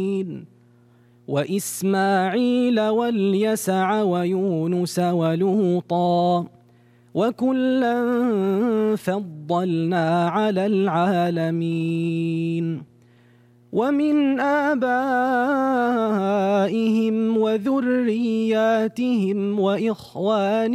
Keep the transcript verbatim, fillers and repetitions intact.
وإسماعيل واليسع ويونس ولوطا وكلا فضلنا على العالمين ومن آبائهم وذرياتهم وإخوانهم